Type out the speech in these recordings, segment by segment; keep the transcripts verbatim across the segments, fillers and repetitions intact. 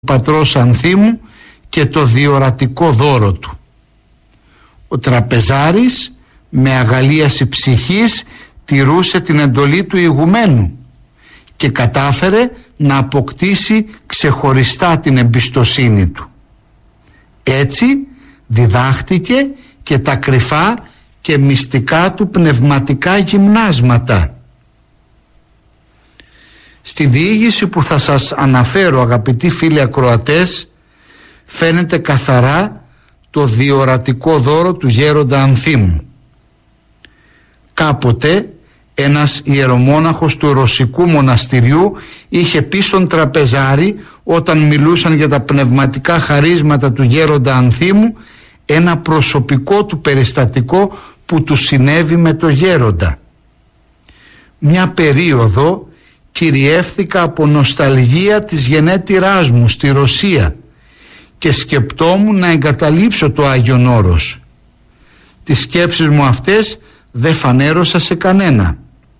πατρός Ανθίμου και το διορατικό δώρο του. Ο τραπεζάρης με αγαλίαση ψυχής τηρούσε την εντολή του ηγουμένου και κατάφερε να αποκτήσει ξεχωριστά την εμπιστοσύνη του. Έτσι διδάχτηκε και τα κρυφά και μυστικά του πνευματικά γυμνάσματα. Στη διήγηση που θα σας αναφέρω, αγαπητοί φίλοι ακροατές, φαίνεται καθαρά το διορατικό δώρο του γέροντα Ανθίμου. Κάποτε ένας ιερομόναχος του Ρωσικού μοναστηριού είχε πει στον τραπεζάρη, όταν μιλούσαν για τα πνευματικά χαρίσματα του γέροντα Ανθίμου, ένα προσωπικό του περιστατικό που του συνέβη με το γέροντα. Μια περίοδο κυριεύθηκα από νοσταλγία της γενέτειράς μου στη Ρωσία και σκεπτόμουν να εγκαταλείψω το Άγιον Όρος. Τις σκέψεις μου αυτές δεν φανέρωσα σε κανένα.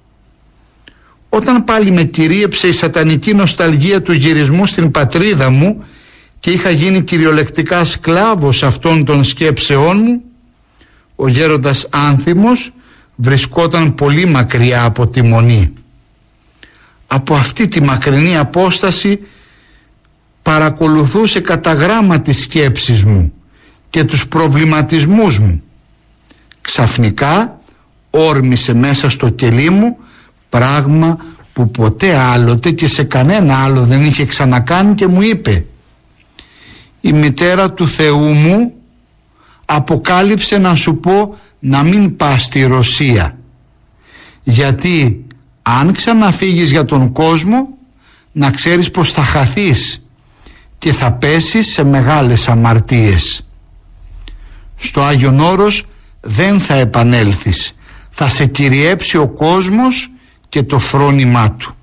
Όταν πάλι με κυρίεψε η σατανική νοσταλγία του γυρισμού στην πατρίδα μου και είχα γίνει κυριολεκτικά σκλάβος αυτών των σκέψεών μου, ο γέροντας Άνθιμος βρισκόταν πολύ μακριά από τη Μονή. Από αυτή τη μακρινή απόσταση παρακολουθούσε κατά γράμμα τις σκέψεις μου και τους προβληματισμούς μου. Ξαφνικά όρμησε μέσα στο κελί μου πράγμα που ποτέ άλλοτε και σε κανένα άλλο δεν είχε ξανακάνει και μου είπε: «Η μητέρα του Θεού μου αποκάλυψε να σου πω να μην πας στη Ρωσία, γιατί αν ξαναφύγεις για τον κόσμο να ξέρεις πως θα χαθείς και θα πέσεις σε μεγάλες αμαρτίες. Στο Άγιον Όρος δεν θα επανέλθεις, θα σε κυριέψει ο κόσμος και το φρόνημά του».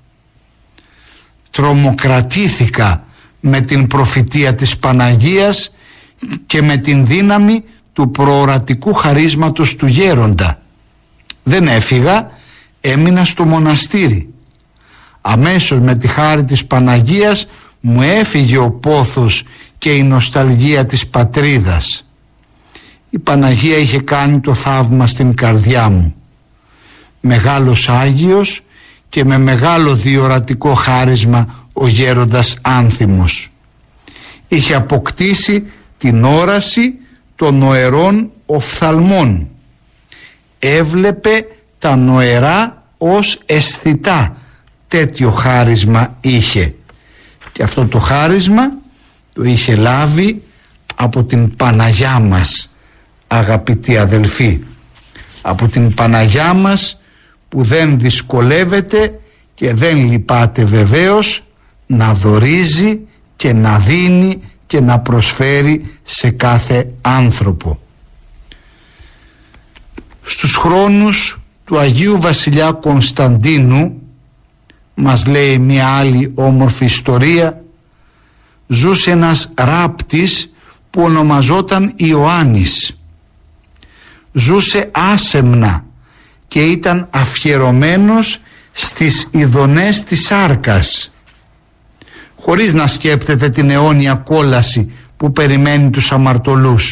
Τρομοκρατήθηκα με την προφητεία της Παναγίας και με την δύναμη του προορατικού χαρίσματος του γέροντα. Δεν έφυγα, έμεινα στο μοναστήρι. Αμέσως με τη χάρη της Παναγίας μου έφυγε ο πόθος και η νοσταλγία της πατρίδας. Η Παναγία είχε κάνει το θαύμα στην καρδιά μου. Μεγάλος Άγιος και με μεγάλο διορατικό χάρισμα ο γέροντας Άνθιμος. Είχε αποκτήσει την όραση των νοερών οφθαλμών. Έβλεπε τα νοερά ως αισθητά. Τέτοιο χάρισμα είχε. Και αυτό το χάρισμα το είχε λάβει από την Παναγιά μας, αγαπητοί αδελφοί. Από την Παναγιά μας που δεν δυσκολεύεται και δεν λυπάται βεβαίως να δωρίζει και να δίνει και να προσφέρει σε κάθε άνθρωπο. Στους χρόνους του Αγίου Βασιλιά Κωνσταντίνου, μας λέει μια άλλη όμορφη ιστορία, ζούσε ένας ράπτης που ονομαζόταν Ιωάννης. Ζούσε άσεμνα και ήταν αφιερωμένος στις ειδονές της σάρκας, χωρίς να σκέπτεται την αιώνια κόλαση που περιμένει τους αμαρτωλούς.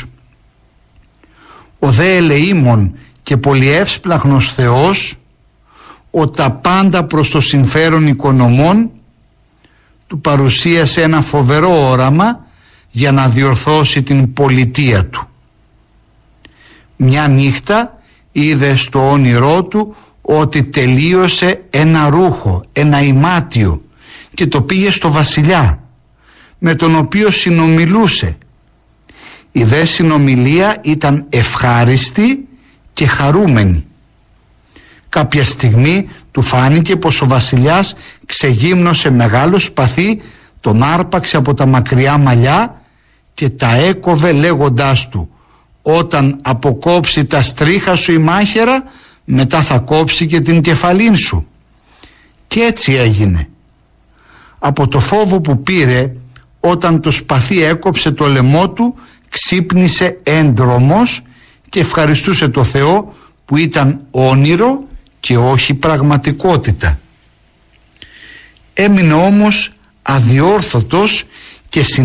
Ο δε ελεήμων και πολυεύσπλαχνος Θεός, ο τα πάντα προς το συμφέρον οικονομών, του παρουσίασε ένα φοβερό όραμα για να διορθώσει την πολιτεία του. Μια νύχτα είδε στο όνειρό του ότι τελείωσε ένα ρούχο, ένα ημάτιο, και το πήγε στο βασιλιά, με τον οποίο συνομιλούσε. Η δε συνομιλία ήταν ευχάριστη και χαρούμενη. Κάποια στιγμή του φάνηκε πως ο βασιλιάς ξεγύμνωσε μεγάλο σπαθί, τον άρπαξε από τα μακριά μαλλιά και τα έκοβε λέγοντάς του: «Όταν αποκόψει τα στρίχα σου η μάχαιρα, μετά θα κόψει και την κεφαλήν σου». Και έτσι έγινε. Από το φόβο που πήρε, όταν το σπαθί έκοψε το λαιμό του, ξύπνησε έντρομος και ευχαριστούσε το Θεό που ήταν όνειρο και όχι πραγματικότητα. Έμεινε όμως αδιόρθωτος και